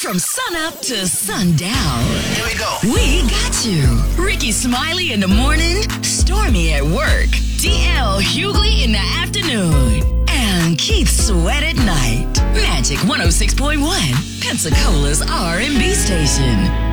From sunup to sundown. Here we go. We got you. Ricky Smiley in the morning, Stormy at work, DL Hughley in the afternoon, and Keith Sweat at night. Magic 106.1, Pensacola's R&B station.